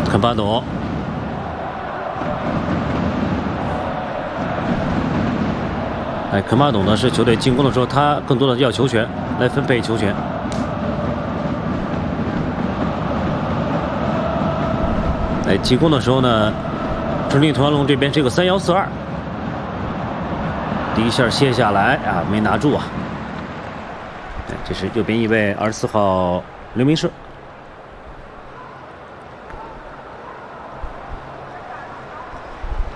坎巴诺。 哎，科马努呢是球队进攻的时候，他更多的要球权来分配球权。哎，进攻的时候呢，正定同阳龙这边是个3-1-4-2，第一下卸下来啊，没拿住啊。哎，这是右边一位24号刘明世。